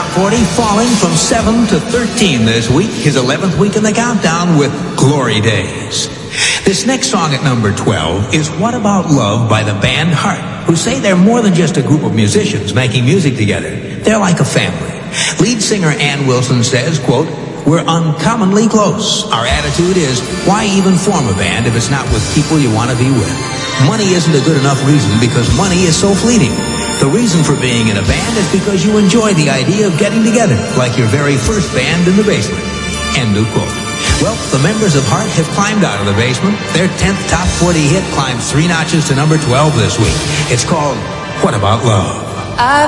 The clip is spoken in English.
40, falling from 7 to 13 this week, his 11th week in the countdown with Glory Days. This next song at number 12 is What About Love by the band Heart, who say they're more than just a group of musicians making music together. They're like a family. Lead singer Ann Wilson says, quote, "We're uncommonly close. Our attitude is, why even form a band if it's not with people you want to be with? Money isn't a good enough reason because money is so fleeting. The reason for being in a band is because you enjoy the idea of getting together, like your very first band in the basement." End of quote. Well, the members of Heart have climbed out of the basement. Their 10th top 40 hit climbed 3 notches to number 12 this week. It's called What About Love? I've